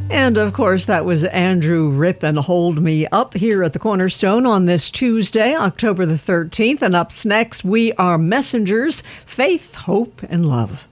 And of course, that was Andrew Ripp and Hold Me Up here at the Cornerstone on this Tuesday, October the 13th. And up next, we are Messengers, Faith, Hope, and Love.